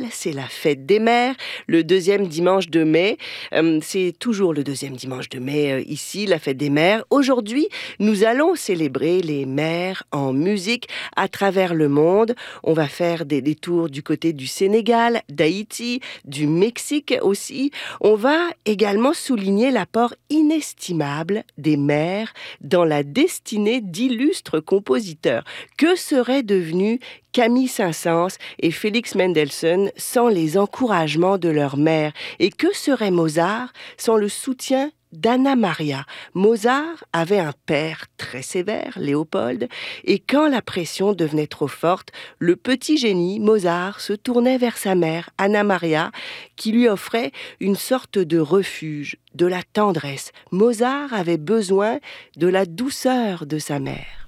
c'est la fête des mères, le deuxième dimanche de mai. C'est toujours le deuxième dimanche de mai ici, la fête des mères. Aujourd'hui, nous allons célébrer les mères en musique à travers le monde. On va faire des détours du côté du Sénégal, d'Haïti, du Mexique aussi. On va également souligner l'apport inestimable des mères dans la destinée d'illustres compositeurs. Que seraient devenus Camille Saint-Saëns et Félix Mendelssohn sans les encouragements de leur mère? Et que serait Mozart sans le soutien d'Anna Maria? Mozart avait un père très sévère, Léopold, et quand la pression devenait trop forte, le petit génie Mozart se tournait vers sa mère, Anna Maria, qui lui offrait une sorte de refuge, de la tendresse. Mozart avait besoin de la douceur de sa mère.